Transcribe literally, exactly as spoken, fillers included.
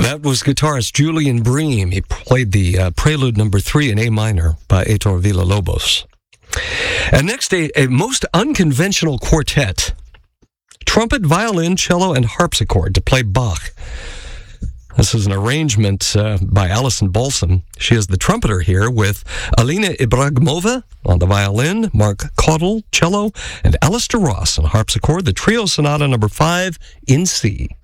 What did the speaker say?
That was guitarist Julian Bream. He played the uh, Prelude Number Three in A minor by Heitor Villa-Lobos. And next, a, a most unconventional quartet: trumpet, violin, cello, and harpsichord to play Bach. This is an arrangement uh, by Alison Balsam. She is the trumpeter here, with Alina Ibragimova on the violin, Mark Caudle, cello, and Alistair Ross on harpsichord, the Trio Sonata Number Five in C.